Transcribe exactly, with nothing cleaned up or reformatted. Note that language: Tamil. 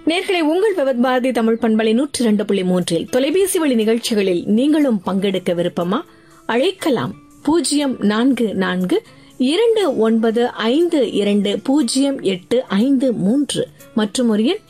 நேர்களை உங்கள் விவத் பாரதி தமிழ் பண்பலை நூற்றி இரண்டு புள்ளி மூன்றில் தொலைபேசி வழி நிகழ்ச்சிகளில் நீங்களும் பங்கெடுக்க விருப்பமா? அழைக்கலாம். பூஜ்ஜியம் நான்கு நான்கு இரண்டு ஒன்பது ஐந்து இரண்டு பூஜ்ஜியம் எட்டு ஐந்து மூன்று மற்றும் ஒரு எண்